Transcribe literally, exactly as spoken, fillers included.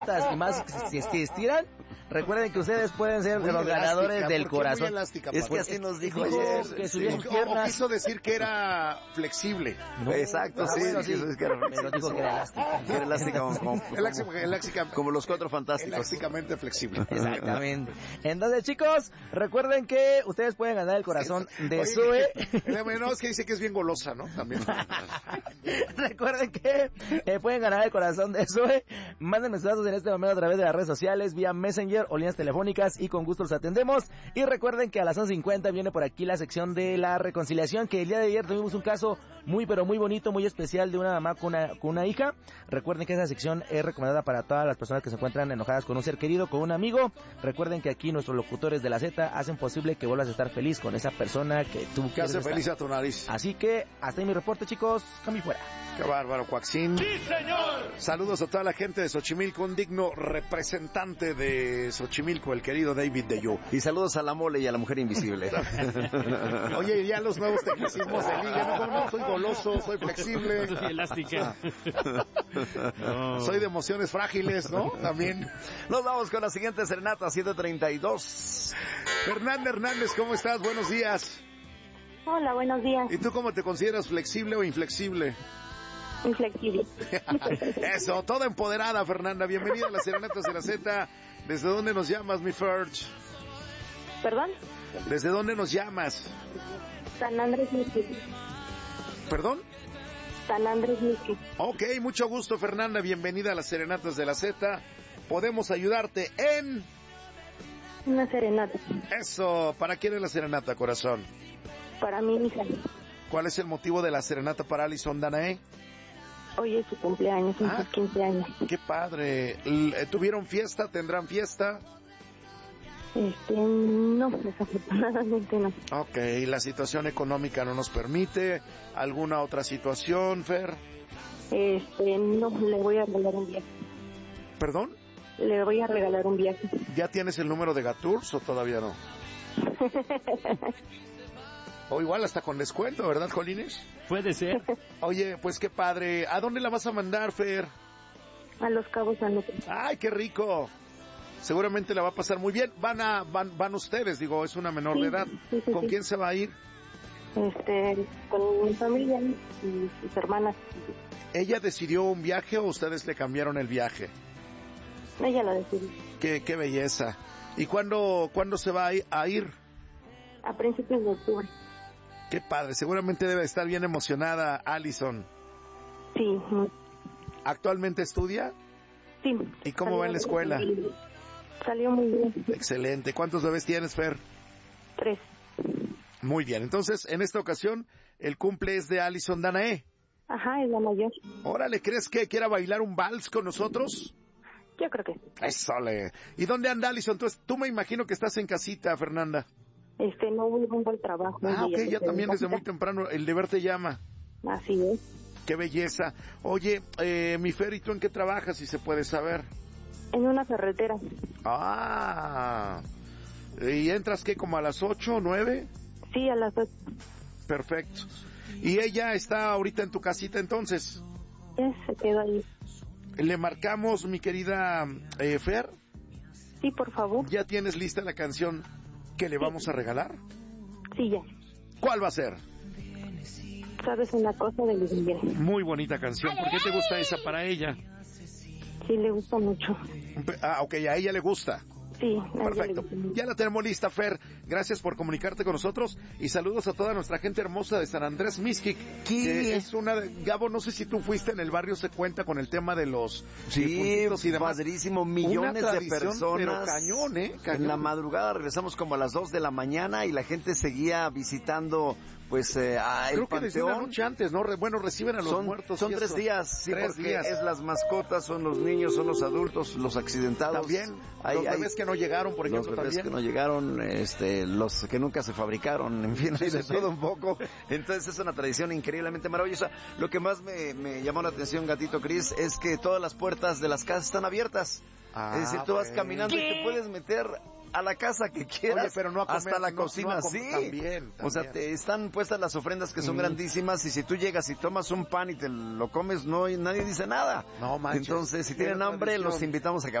y más si es que estiran, recuerden que ustedes pueden ser muy los elástica, ganadores del corazón. Elástica, es que así nos dijo dijo ayer. que sí. subía sus O, piernas. o quiso decir que era flexible. No. Exacto, Ah, sí, bueno, sí, sí. es que era, Pero dijo que era elástica. que era elástica como, como, Elástica, elástica, como los Cuatro Fantásticos. elásticamente flexible. Exactamente. Entonces, chicos, recuerden que ustedes pueden ganar el corazón de Oye, Zoe. No, es que dice que es bien golosa, ¿no? También. Recuerden que eh, pueden ganar el corazón de Zoe. Manden mensajes en este momento a través de las redes sociales, vía Messenger o líneas telefónicas, y con gusto los atendemos. Y recuerden que a las once cincuenta viene por aquí la sección de la reconciliación, que el día de ayer tuvimos un caso muy pero muy bonito, muy especial de una mamá con una, con una hija. Recuerden que esa sección es recomendada para todas las personas que se encuentran enojadas con un ser querido, con un amigo. Recuerden que aquí nuestros locutores de la Z hacen posible que vuelvas a estar feliz con esa persona que tú Que quieres hace estar. feliz a tu nariz. Así que hasta ahí mi reporte, chicos. Cambio fuera. Qué bárbaro, Coaxín. ¡Sí, señor! Saludos a toda la gente de Xochimilco, un digno representante de Xochimilco, el querido David de Yo. Y saludos a la mole y a la mujer invisible. Oye, ya los nuevos tecnicismos de liga, no, no, soy goloso, soy flexible. Soy elástica. No. Soy de emociones frágiles, ¿no? También. Nos vamos con la siguiente serenata, siete treinta y dos. Fernanda Hernández, ¿cómo estás? Buenos días. Hola, buenos días. ¿Y tú cómo te consideras, flexible o inflexible? Inflexible. Eso, toda empoderada, Fernanda. Bienvenida a las Serenatas de la Z. ¿Desde dónde nos llamas, mi Ferch? ¿Perdón? ¿Desde dónde nos llamas? San Andrés Misque. ¿Perdón? San Andrés Misque. Ok, mucho gusto, Fernanda. Bienvenida a las Serenatas de la Z. Podemos ayudarte en... Una serenata. Eso, ¿para quién es la serenata, corazón? Para mi hija. ¿Cuál es el motivo de la serenata para Alison Danae? Hoy es su cumpleaños, son Ah. sus quince años. ¡Qué padre! L- ¿Tuvieron fiesta? ¿Tendrán fiesta? Este, no, desafortunadamente no. Ok, la situación económica no nos permite. ¿Alguna otra situación, Fer? Este, no, le voy a regalar un viaje. ¿Perdón? Le voy a regalar un viaje. ¿Ya tienes el número de Gatours o todavía no? O igual hasta con descuento, ¿verdad, Jolines? Puede ser. Oye, pues qué padre. ¿A dónde la vas a mandar, Fer? A Los Cabos San Lucas. ¡Ay, qué rico! Seguramente la va a pasar muy bien. Van a, van, van ustedes, digo, es una menor Sí, de edad. sí, sí, ¿Con sí. quién se va a ir? Este, con mi familia y sus hermanas. ¿Ella decidió un viaje o ustedes le cambiaron el viaje? Ella lo decidió. ¡Qué, qué belleza! ¿Y cuándo, cuándo se va a ir- a ir? A principios de octubre. ¡Qué padre! Seguramente debe estar bien emocionada Alison. Sí, muy- ¿Actualmente estudia? sí. ¿Y cómo va en la escuela? Salió muy bien. Excelente. ¿Cuántos bebés tienes, Fer? Tres. Muy bien. Entonces, en esta ocasión, el cumple es de Alison Danae. Ajá, es la mayor. Órale, ¿crees que quiera bailar un vals con nosotros? Yo creo que sí. Eso, le. ¿Y dónde anda Alison? Entonces, tú me imagino que estás en casita, Fernanda. Este, no voy rumbo al trabajo. Ah, ok, Y ya este, también desde muy casita. temprano el deber te llama. Así es. Qué belleza. Oye, eh, mi Fer, ¿y tú en qué trabajas, si se puede saber? En una ferretera. Ah, ¿y entras qué, como a las ocho o nueve? Sí, a las ocho. Perfecto. ¿Y ella está ahorita en tu casita entonces? Ya se quedó ahí. Le marcamos, mi querida eh, Fer. Sí, por favor. ¿Ya tienes lista la canción que le vamos a regalar? Sí, ya. ¿Cuál va a ser? Sabes una cosa de Luis Miguel. Muy bonita canción. ¿Por qué te gusta esa para ella? Sí, le gusta mucho. Ah, ok, a ella le gusta. Sí, a ella le Perfecto. gusta mucho. Ya la tenemos lista, Fer. Gracias por comunicarte con nosotros y saludos a toda nuestra gente hermosa de San Andrés Mixquic. Que es una de... Gabo, no sé si tú fuiste en el barrio, se cuenta con el tema de los Sí, de puntitos y demás. padrísimo, Una millones de tradición, personas. pero cañón, ¿eh? Cañón. En la madrugada regresamos como a las dos de la mañana y la gente seguía visitando, pues, eh, a el Creo que desde una panteón. noche antes, ¿no? Re- Bueno, reciben a los Son, muertos. son y tres eso. días, sí, Tres porque días. es las mascotas, son los niños, son los adultos, los accidentados. También, Hay- los hay- bebés que no llegaron, por los ejemplo, bebés también. que no llegaron, este, los que nunca se fabricaron, en fin, hay de sí. todo un poco. Entonces es una tradición increíblemente maravillosa. Lo que más me, me llamó la atención, Gatito Cris, es que todas las puertas de las casas están abiertas. Ah, es decir, tú vas bueno. caminando ¿Qué? y te puedes meter a la casa que quieras. Oye, pero no a comer, hasta la no- cocina, no a com- sí. también, O sea, también. te están puestas las ofrendas que son grandísimas y si tú llegas y tomas un pan y te lo comes, no nadie dice nada. No manches. Entonces, si Qué tienen hambre, tradición. los invitamos a que